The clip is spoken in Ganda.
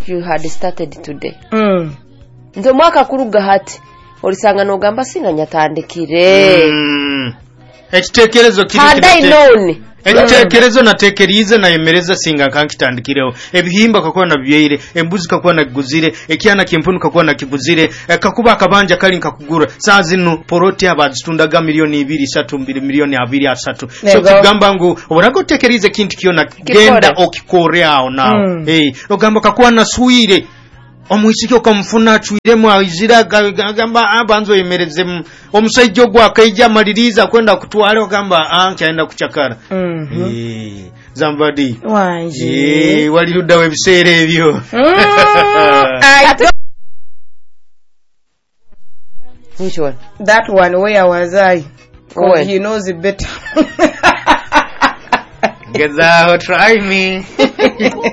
you had started today. Nze mwaka kuruga hati olisanga nogamba singa nyatandikire. Ekitekerezo kiri kinene. Ekitekerezo natekerize na emereza singa kankitandikireho. Ebihimba kakuwa na byeire, embuzi kakuwa na guzire, ekiana kimpunu kakuwa na kiguzire, kakuba akabanja kali nkakugura. Saa zino poroti abazitundaga milioni 2 milioni 2 So kigamba ngu oburago tekerize kintu kiona genda okikore awo nawo. Ogamba kakuwa na suire. Omwisiki okamufuna chuiremu azira gamba abanzo yemereze omusajjo gwa kaija maliriza kwenda kutwale ogamba ankaenda kuchakara. Zambadi wanje waliruda webisere ebyo. Which one? That one where was I? Because he knows it better. Get out, try me.